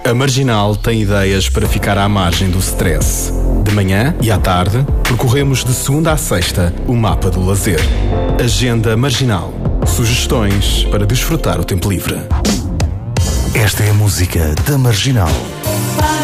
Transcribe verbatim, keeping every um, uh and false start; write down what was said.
A Marginal tem ideias para ficar à margem do stress. De manhã e à tarde, percorremos de segunda à sexta o mapa do lazer. Agenda Marginal. Sugestões para desfrutar o tempo livre. Esta é a música da Marginal.